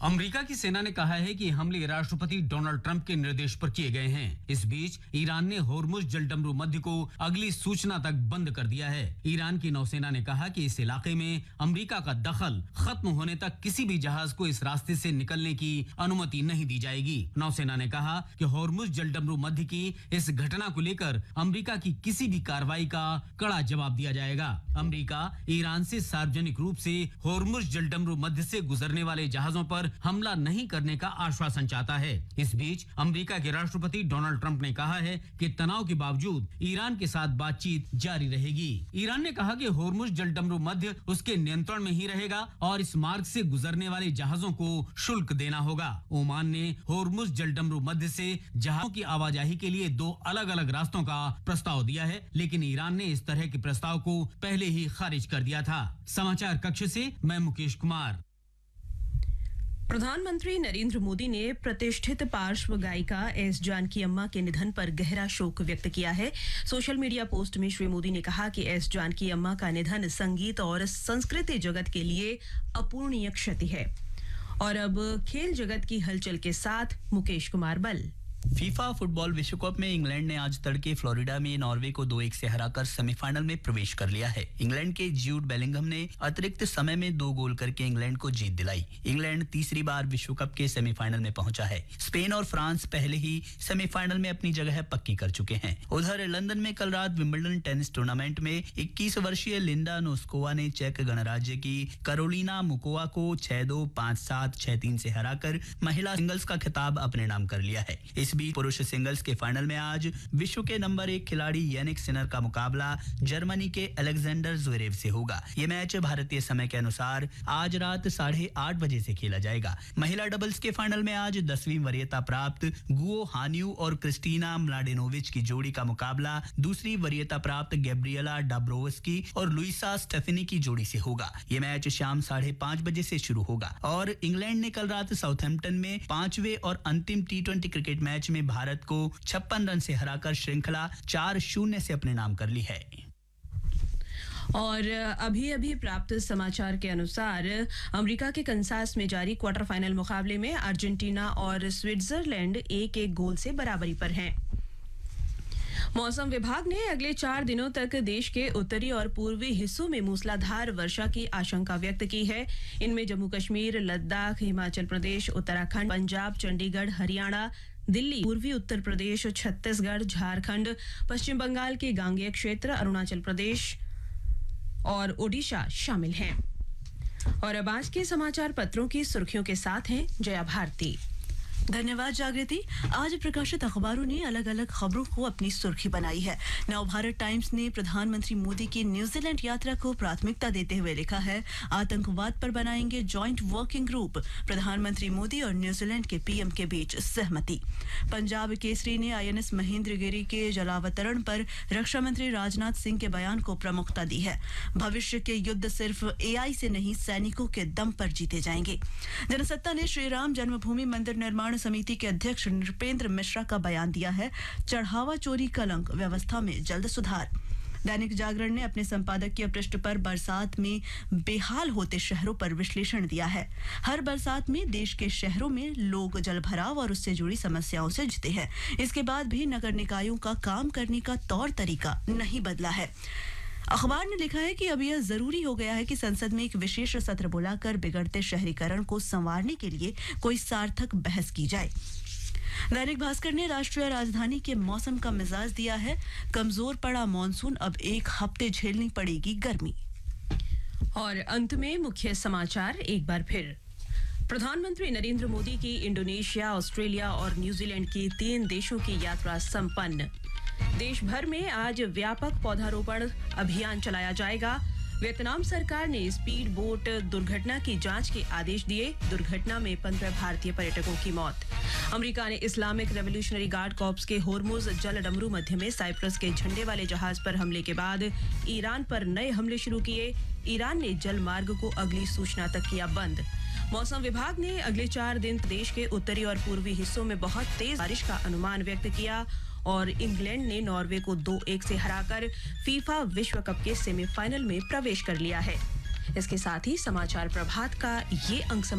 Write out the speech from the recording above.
America की सेना ने कहा है कि हमले राष्ट्रपति डोनाल्ड ट्रंप के निर्देश पर किए गए हैं। इस बीच ईरान ने होर्मुज जलडमरू मध्य को अगली सूचना तक बंद कर दिया है। ईरान की नौसेना ने कहा कि इस इलाके में अमेरिका का दखल खत्म होने तक किसी भी जहाज को इस रास्ते से निकलने की अनुमति नहीं दी जाएगी। नौसेना ने कहा कि होर्मुज जलडमरू मध्य की इस घटना को लेकर अमेरिका की किसी भी कार्रवाई का कड़ा जवाब दिया जाएगा। अमेरिका ईरान से सार्वजनिक रूप से होर्मुज जलडमरू मध्य से गुजरने वाले जहाजों पर हमला नहीं करने का आश्वासन चाहता है। इस बीच अमेरिका के राष्ट्रपति डोनाल्ड ट्रंप ने कहा है कि तनाव के बावजूद ईरान के साथ बातचीत जारी रहेगी। ईरान ने कहा कि होर्मुज जलडमरू मध्य उसके नियंत्रण में ही रहेगा और इस मार्ग से गुजरने वाले जहाजों को शुल्क देना होगा। ओमान ने होर्मुज जलडमरू मध्य से जहाजों की आवाजाही के लिए 2 अलग-अलग रास्तों का प्रस्ताव दिया है, लेकिन ईरान ने इस तरह के प्रस्ताव को पहले ही खारिज कर दिया था। समाचार कक्ष से मैं मुकेश कुमार। प्रधानमंत्री नरेंद्र मोदी ने प्रतिष्ठित पार्श्व गायिका एस जानकी अम्मा के निधन पर गहरा शोक व्यक्त किया है। सोशल मीडिया पोस्ट में श्री मोदी ने कहा कि एस जानकी अम्मा का निधन संगीत और संस्कृति जगत के लिए अपूर्णीय क्षति है। और अब खेल जगत की हलचल के साथ मुकेश कुमार बल। फीफा फुटबॉल विश्व कप में इंग्लैंड ने आज तड़के फ्लोरिडा में नॉर्वे को 2-1 से हराकर सेमीफाइनल में प्रवेश कर लिया है। इंग्लैंड के जूड बेलिंगहम ने अतिरिक्त समय में 2 गोल करके इंग्लैंड को जीत दिलाई। इंग्लैंड तीसरी बार विश्व कप के सेमीफाइनल में पहुंचा है। स्पेन और फ्रांस पहले ही सेमीफाइनल में अपनी जगह पक्की कर चुके हैं। उधर लंदन में कल रात विंबलडन टेनिस टूर्नामेंट में 21 वर्षीय लिंडा नोस्कोवा ने चेक गणराज्य की कैरोलिना मुकोवा को 6-2, 5-7, 6-3 से हराकर महिला सिंगल्स का खिताब अपने नाम कर लिया है। इस बीच पुरुष सिंगल्स के फाइनल में आज विश्व के नंबर 1 खिलाड़ी यानिक सिनर का मुकाबला जर्मनी के अलेक्जेंडर ज़्वेरेव से होगा। ये मैच भारतीय समय के अनुसार आज रात 8:30 बजे से खेला जाएगा। महिला डबल्स के फाइनल में आज 10वीं वरीयता प्राप्त गुओ हान्यू और क्रिस्टीना म्लाडेनोविच की जोड़ी का मुकाबला दूसरी वरीयता प्राप्त गैब्रिएला डाब्रोवस्की और लुइसा स्टेफनी की जोड़ी से होगा। ये मैच शाम 5:30 बजे से शुरू होगा। और इंग्लैंड ने कल रात साउथहैम्पटन में 5वें और अंतिम T20 क्रिकेट मैच में भारत को 56 रन से हराकर श्रृंखला 4-0 से अपने नाम कर ली है। और अभी प्राप्त समाचार के अनुसार अमेरिका के कंसास में जारी क्वार्टर फाइनल मुकाबले में अर्जेंटीना और स्विट्जरलैंड 1-1 गोल से बराबरी पर हैं। मौसम विभाग ने अगले 4 दिनों तक देश के उत्तरी और पूर्वी हिस्सों में मूसलाधार वर्षा की आशंका व्यक्त की है। इनमें जम्मू कश्मीर, लद्दाख, हिमाचल प्रदेश, उत्तराखंड, पंजाब, चंडीगढ़, हरियाणा, दिल्ली, पूर्वी उत्तर प्रदेश, छत्तीसगढ़, झारखंड, पश्चिम बंगाल के गांगेय क्षेत्र, अरुणाचल प्रदेश और ओडिशा शामिल हैं। और अब आज के समाचार पत्रों की सुर्खियों के साथ हैं जया भारती। धन्यवाद जागृति। आज प्रकाशित अखबारों ने अलग अलग खबरों को अपनी सुर्खी बनाई है। नवभारत टाइम्स ने प्रधानमंत्री मोदी की न्यूजीलैंड यात्रा को प्राथमिकता देते हुए लिखा है, आतंकवाद पर बनाएंगे जॉइंट वर्किंग ग्रुप, प्रधानमंत्री मोदी और न्यूजीलैंड के पीएम के बीच सहमति। पंजाब केसरी ने INS महेंद्रगिरी के जलावतरण पर रक्षा मंत्री राजनाथ सिंह के बयान को प्रमुखता दी है। भविष्य के युद्ध सिर्फ AI से नहीं, सैनिकों के दम पर जीते जाएंगे। जनसत्ता ने श्री राम जन्मभूमि मंदिर निर्माण समिति के अध्यक्ष नृपेंद्र मिश्रा का बयान दिया है, चढ़ावा चोरी कलंक, व्यवस्था में जल्द सुधार। दैनिक जागरण ने अपने संपादकीय पृष्ठ पर बरसात में बेहाल होते शहरों पर विश्लेषण दिया है। हर बरसात में देश के शहरों में लोग जलभराव और उससे जुड़ी समस्याओं से जूझते हैं। इसके बाद भी नगर निकायों का काम करने का तौर तरीका नहीं बदला है। अखबार ने लिखा है कि अब यह जरूरी हो गया है कि संसद में एक विशेष सत्र बुलाकर बिगड़ते शहरीकरण को संवारने के लिए कोई सार्थक बहस की जाए। दैनिक भास्कर ने राष्ट्रीय राजधानी के मौसम का मिजाज दिया है, कमजोर पड़ा मॉनसून, अब 1 हफ्ते झेलनी पड़ेगी गर्मी। और अंत में मुख्य समाचार एक बार फिर। प्रधानमंत्री नरेंद्र मोदी की इंडोनेशिया, ऑस्ट्रेलिया और न्यूजीलैंड की 3 देशों की यात्रा संपन्न। देश भर में आज व्यापक पौधारोपण अभियान चलाया जाएगा। वियतनाम सरकार ने स्पीड बोट दुर्घटना की जांच के आदेश दिए। दुर्घटना में 15 भारतीय पर्यटकों की मौत। अमेरिका ने इस्लामिक रेवोल्यूशनरी गार्ड कॉर्प्स के होर्मुज जलडमरू मध्य में साइप्रस के झंडे वाले जहाज पर हमले के बाद ईरान पर नए हमले शुरू किए। ईरान ने जल मार्ग को अगली सूचना तक किया बंद। मौसम विभाग ने अगले 4 दिन देश के उत्तरी और पूर्वी हिस्सों में बहुत तेज बारिश का अनुमान व्यक्त किया। और इंग्लैंड ने नॉर्वे को 2-1 से हराकर फीफा विश्व कप के सेमीफाइनल में प्रवेश कर लिया है। इसके साथ ही समाचार प्रभात का ये अंक